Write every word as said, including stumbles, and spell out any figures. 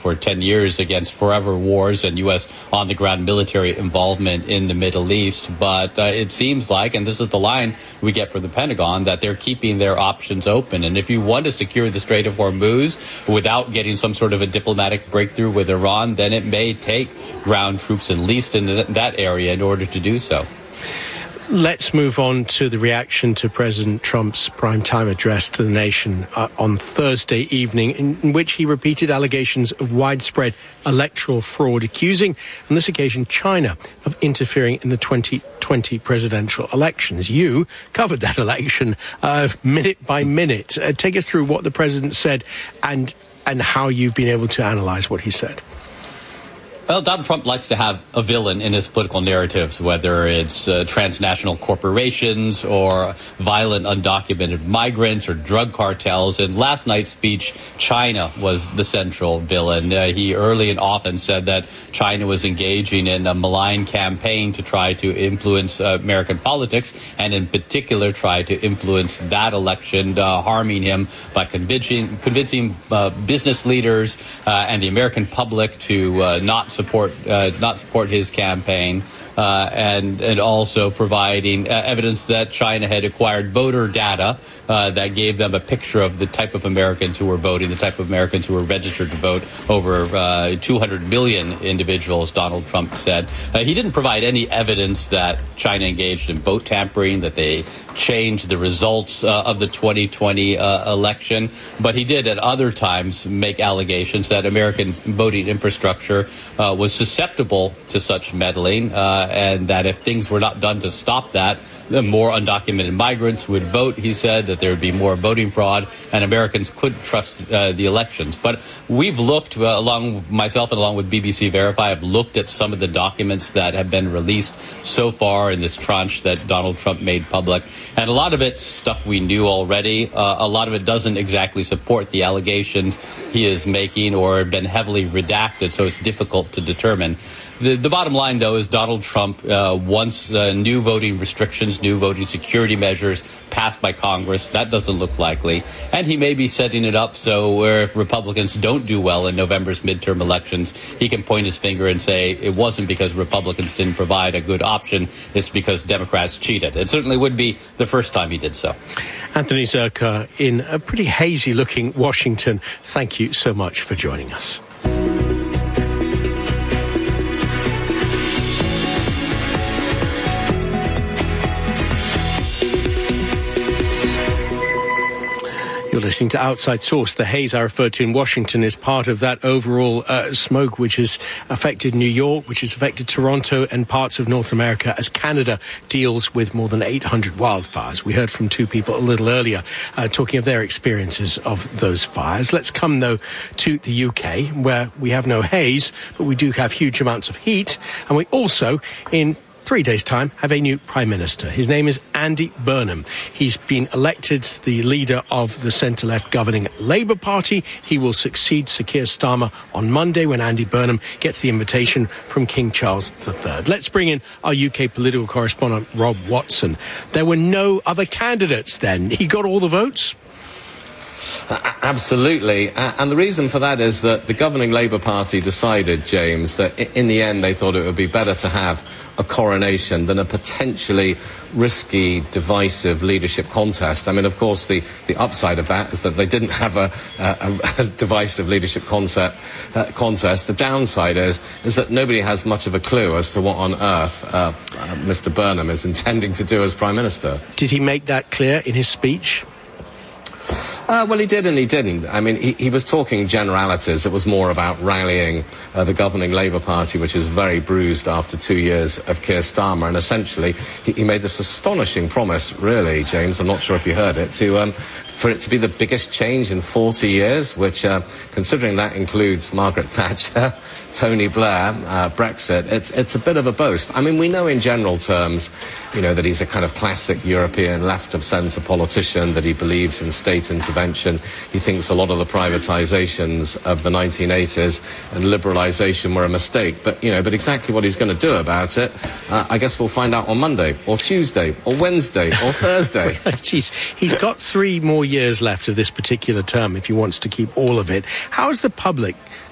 for ten years against forever wars and U S on-the-ground military involvement in the Middle East. But uh, it seems like, and this is the line we get from the Pentagon, that they're keeping their options open. And if you want to secure the Strait of Hormuz without getting some sort of a diplomatic breakthrough with Iran, then it may take ground troops at least in the, that area in order to do so. Let's move on to the reaction to President Trump's primetime address to the nation uh, on Thursday evening, in, in which he repeated allegations of widespread electoral fraud, accusing, on this occasion, China of interfering in the twenty twenty presidential elections. You covered that election uh, minute by minute. Uh, take us through what the president said and and how you've been able to analyze what he said. Well, Donald Trump likes to have a villain in his political narratives, whether it's uh, transnational corporations or violent undocumented migrants or drug cartels. In last night's speech, China was the central villain. Uh, he early and often said that China was engaging in a malign campaign to try to influence uh, American politics, and in particular try to influence that election, uh, harming him by convincing, convincing uh, business leaders uh, and the American public to uh, not support uh, not support his campaign, uh, and and also providing uh, evidence that China had acquired voter data uh, that gave them a picture of the type of Americans who were voting, the type of Americans who were registered to vote, over uh, two hundred million individuals, Donald Trump said. Uh, he didn't provide any evidence that China engaged in vote tampering, that they changed the results uh, of the twenty twenty uh, election, but he did at other times make allegations that American voting infrastructure uh, was susceptible to such meddling, uh, and that if things were not done to stop that, the more undocumented migrants would vote. He said that there would be more voting fraud and Americans couldn't trust uh, the elections. But we've looked, uh, along myself and along with B B C Verify, have looked at some of the documents that have been released so far in this tranche that Donald Trump made public. And a lot of it's stuff we knew already. Uh, a lot of it doesn't exactly support the allegations he is making or have been heavily redacted, so it's difficult to determine. The, the bottom line, though, is Donald Trump uh, wants uh, new voting restrictions, new voting security measures passed by Congress. That doesn't look likely. And he may be setting it up so where if Republicans don't do well in November's midterm elections, he can point his finger and say it wasn't because Republicans didn't provide a good option. It's because Democrats cheated. It certainly would be the first time he did so. Anthony Zurcher in a pretty hazy-looking Washington. Thank you so much for joining us. You're listening to Outside Source. The haze I referred to in Washington is part of that overall uh, smoke which has affected New York, which has affected Toronto and parts of North America as Canada deals with more than eight hundred wildfires. We heard from two people a little earlier uh, talking of their experiences of those fires. Let's come, though, to the U K, where we have no haze, but we do have huge amounts of heat. And we also, in three days' time, have a new Prime Minister. His name is Andy Burnham. He's been elected the leader of the centre-left governing Labour Party. He will succeed Sir Keir Starmer on Monday when Andy Burnham gets the invitation from King Charles the Third. Let's bring in our U K political correspondent, Rob Watson. There were no other candidates then. He got all the votes? Uh, absolutely. Uh, and the reason for that is that the governing Labour Party decided, James, that in the end they thought it would be better to have a coronation than a potentially risky, divisive leadership contest. I mean, of course, the, the upside of that is that they didn't have a, a, a divisive leadership concept, uh, contest. The downside is, is that nobody has much of a clue as to what on earth uh, uh, Mister Burnham is intending to do as Prime Minister. Did he make that clear in his speech? Uh, well, he did and he didn't. I mean, he, he was talking generalities. It was more about rallying uh, the governing Labour Party, which is very bruised after two years of Keir Starmer. And essentially, he, he made this astonishing promise, really, James, I'm not sure if you heard it, to um, for it to be the biggest change in forty years, which, uh, considering that includes Margaret Thatcher, Tony Blair, uh, Brexit, it's, it's a bit of a boast. I mean, we know in general terms, you know, that he's a kind of classic European left-of-centre politician, that he believes in state intervention. He thinks a lot of the privatisations of the nineteen eighties and liberalisation were a mistake. But, you know, but exactly what he's going to do about it, uh, I guess we'll find out on Monday, or Tuesday, or Wednesday, or Thursday. He's, he's got three more years left of this particular term if he wants to keep all of it. How has the public